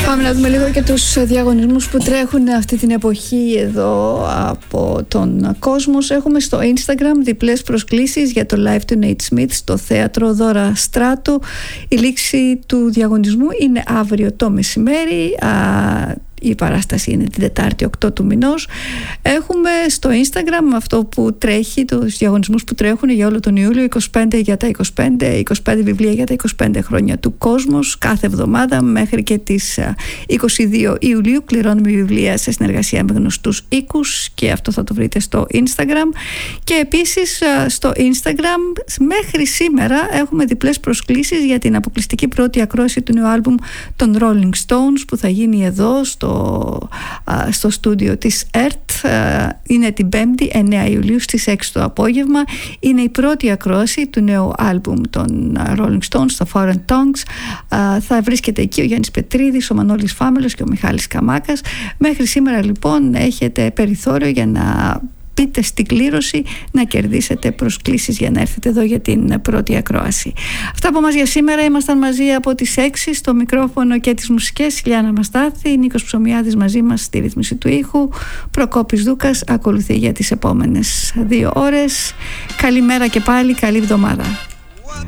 Πάμε να δούμε λίγο και τους διαγωνισμούς που τρέχουν αυτή την εποχή εδώ από τον κόσμο. Έχουμε στο Instagram διπλές προσκλήσεις για το live του Nate Smith στο θέατρο Δώρα Στράτου. Η λήξη του διαγωνισμού είναι αύριο το μεσημέρι. Η παράσταση είναι την Τετάρτη 8 του μηνός. Έχουμε στο Instagram αυτό που τρέχει, τους διαγωνισμούς που τρέχουν για όλο τον Ιούλιο, 25 για τα 25 βιβλία για τα 25 χρόνια του κόσμος. Κάθε εβδομάδα μέχρι και τις 22 Ιουλίου κληρώνουμε βιβλία σε συνεργασία με γνωστούς οίκους και αυτό θα το βρείτε στο Instagram. Και επίσης στο Instagram μέχρι σήμερα έχουμε διπλές προσκλήσεις για την αποκλειστική πρώτη ακρόαση του νέου άλμπουμ των Rolling Stones που θα γίνει εδώ στο στούντιο της ΕΡΤ. Είναι την 5η 9 Ιουλίου στις 6 το απόγευμα. Είναι η πρώτη ακρόαση του νέου άλμπουμ των Rolling Stones, το Foreign Tongues. Θα βρίσκεται εκεί ο Γιάννης Πετρίδης, ο Μανώλης Φάμελος και ο Μιχάλης Καμάκας. Μέχρι σήμερα λοιπόν έχετε περιθώριο για να πείτε στην κλήρωση να κερδίσετε προσκλήσεις για να έρθετε εδώ για την πρώτη ακρόαση. Αυτά από μας για σήμερα. Ήμασταν μαζί από τις 6 στο μικρόφωνο και τις μουσικές. Λιάννα Μαστάθη, Νίκος Ψωμιάδης μαζί μας στη ρύθμιση του ήχου. Προκόπης Δούκας ακολουθεί για τις επόμενες 2 ώρες. Καλημέρα και πάλι, καλή εβδομάδα.